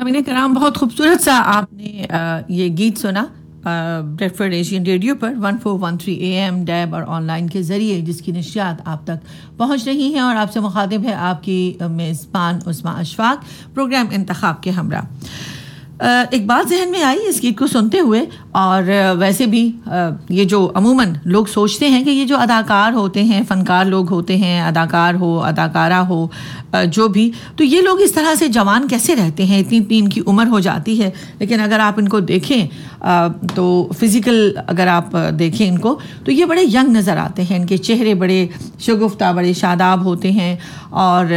सामीन कराम, बहुत खूबसूरत सा आपने ये गीत सुना ब्रेडफोर्ड एशियन रेडियो पर 1413 AM डैब और ऑनलाइन के ज़रिए, जिसकी नशियात आप तक पहुंच रही हैं और आपसे मुखातिब है आपकी मेज़बान उस्मा अशफाक, प्रोग्राम इंतखाब के हमरा। एक बात जहन में आई इस गीत को सुनते हुए, और वैसे भी ये जो अमूमन लोग सोचते हैं कि ये जो अदाकार होते हैं, फ़नकार लोग होते हैं, अदाकार हो अदाकारा हो जो भी, तो ये लोग इस तरह से जवान कैसे रहते हैं, इतनी इनकी उम्र हो जाती है। लेकिन अगर आप इनको देखें तो फ़िज़िकल अगर आप देखें इनको, तो ये बड़े यंग नज़र आते हैं, इनके चेहरे बड़े शगुफ्ता, बड़े शादाब होते हैं। और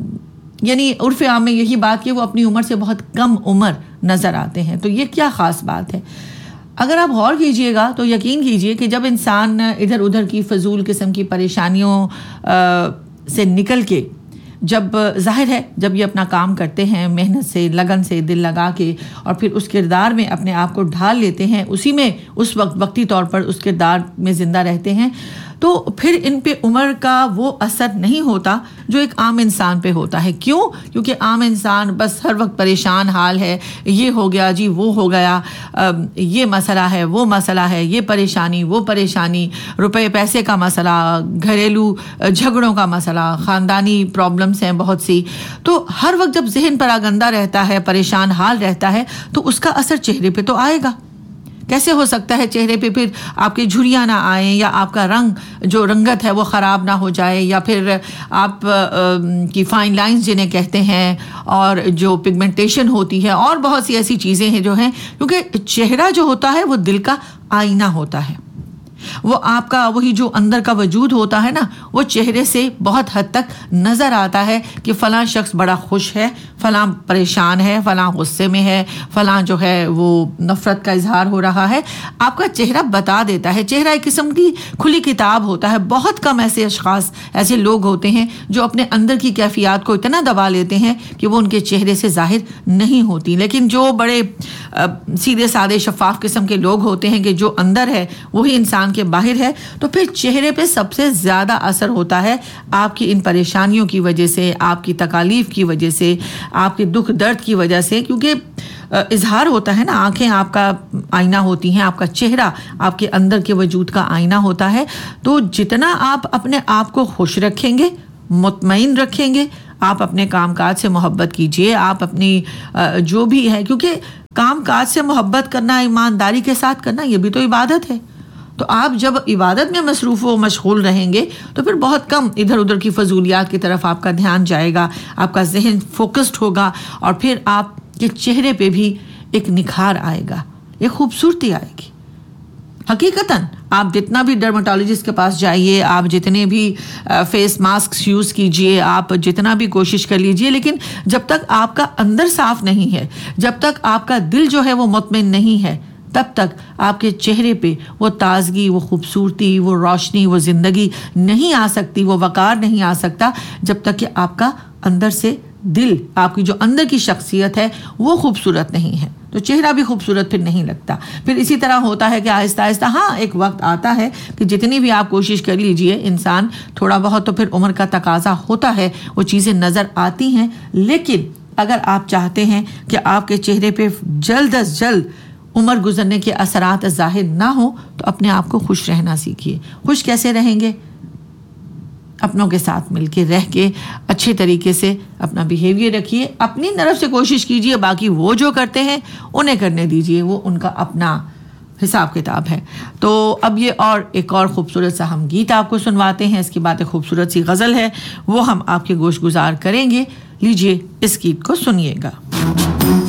यानी उर्फ़ आम में यही बात कि वो अपनी उम्र से बहुत कम उम्र नज़र आते हैं। तो ये क्या ख़ास बात है? अगर आप गौर कीजिएगा तो यकीन कीजिए कि जब इंसान इधर उधर की फ़जूल किस्म की परेशानियों से निकल के, जब ज़ाहिर है जब ये अपना काम करते हैं मेहनत से, लगन से, दिल लगा के, और फिर उस किरदार में अपने आप को ढाल लेते हैं, उसी में उस वक्ती तौर पर उस किरदार में ज़िंदा रहते हैं, तो फिर इन पे उम्र का वो असर नहीं होता जो एक आम इंसान पे होता है। क्यों? क्योंकि आम इंसान बस हर वक्त परेशान हाल है, ये हो गया जी, वो हो गया, ये मसला है, वो मसला है, ये परेशानी, वो परेशानी, रुपए पैसे का मसला, घरेलू झगड़ों का मसला, ख़ानदानी प्रॉब्लम्स हैं बहुत सी। तो हर वक्त जब जहन परागंदा रहता है, परेशान हाल रहता है, तो उसका असर चेहरे पे तो आएगा। कैसे हो सकता है चेहरे पे फिर आपकी झुर्रियाँ ना आएँ, या आपका रंग जो रंगत है वो ख़राब ना हो जाए, या फिर आप की फाइन लाइंस जिन्हें कहते हैं, और जो पिगमेंटेशन होती है, और बहुत सी ऐसी चीज़ें हैं जो हैं, क्योंकि चेहरा जो होता है वो दिल का आईना होता है। वो आपका वही जो अंदर का वजूद होता है ना, वो चेहरे से बहुत हद तक नज़र आता है कि फ़लाँ शख्स बड़ा खुश है, फ़लाँ परेशान है, फ़लाँ गुस्से में है, फ़लाँ जो है वो नफ़रत का इजहार हो रहा है। आपका चेहरा बता देता है। चेहरा एक किस्म की खुली किताब होता है। बहुत कम ऐसे अशख़ास, ऐसे लोग होते हैं जो अपने अंदर की कैफियत को इतना दबा लेते हैं कि वो उनके चेहरे से ज़ाहिर नहीं होती। लेकिन जो बड़े सीधे साधे शफ़ाफ़ किस्म के लोग होते हैं कि जो अंदर है वही इंसान के बाहर है, तो फिर चेहरे पे सबसे ज़्यादा असर होता है आपकी इन परेशानियों की वजह से, आपकी तकालीफ की वजह से, आपके दुख दर्द की वजह से। क्योंकि इजहार होता है ना, आंखें आपका आईना होती हैं, आपका चेहरा आपके अंदर के वजूद का आईना होता है। तो जितना आप अपने आप को खुश रखेंगे, मुतमईन रखेंगे, आप अपने कामकाज से मोहब्बत कीजिए, आप अपनी जो भी है, क्योंकि कामकाज से मोहब्बत करना, ईमानदारी के साथ करना, ये भी तो इबादत है। तो आप जब इबादत में मसरूफ़ व मशगूल रहेंगे तो फिर बहुत कम इधर उधर की फजूलियात की तरफ आपका ध्यान जाएगा, आपका जहन फोकस्ड होगा, और फिर आपके चेहरे पे भी एक निखार आएगा, एक खूबसूरती आएगी। हकीकतन आप जितना भी डर्मेटोलॉजिस्ट के पास जाइए, आप जितने भी फेस मास्क यूज़ कीजिए, आप जितना भी कोशिश कर लीजिए, लेकिन जब तक आपका अंदर साफ़ नहीं है, जब तक आपका दिल जो है वो मुतमईन नहीं है, तब तक आपके चेहरे पे वो ताजगी, वो खूबसूरती, वो रोशनी, वो ज़िंदगी नहीं आ सकती, वो वक़ार नहीं आ सकता, जब तक कि आपका अंदर से दिल, आपकी जो अंदर की शख्सियत है वो खूबसूरत नहीं है। तो चेहरा भी खूबसूरत फिर नहीं लगता। फिर इसी तरह होता है कि आहिस्ता आहिस्ता, हाँ, एक वक्त आता है कि जितनी भी आप कोशिश कर लीजिए, इंसान थोड़ा बहुत तो फिर उम्र का तकाजा होता है, वो चीज़ें नज़र आती हैं। लेकिन अगर आप चाहते हैं कि आपके चेहरे पे जल्द अज जल्द उम्र गुजरने के असरात ज़ाहिर ना हो, तो अपने आप को खुश रहना सीखिए। खुश कैसे रहेंगे? अपनों के साथ मिलके रह के अच्छे तरीके से अपना बिहेवियर रखिए, अपनी तरफ से कोशिश कीजिए, बाकी वो जो करते हैं उन्हें करने दीजिए, वो उनका अपना हिसाब किताब है। तो अब ये और एक और ख़ूबसूरत सा हम गीत आपको सुनवाते हैं। इसकी बात एक खूबसूरत सी गज़ल है, वो हम आपके गोश गुजार करेंगे। लीजिए, इस गीत को सुनिएगा।